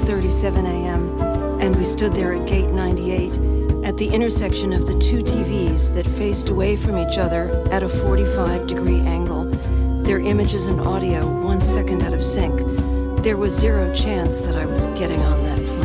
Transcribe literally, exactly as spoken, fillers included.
thirty-seven a m, and we stood there at gate ninety-eight, at the intersection of the two T Vs that faced away from each other at a forty-five degree angle, their images and audio one second out of sync. There was zero chance that I was getting on that plane.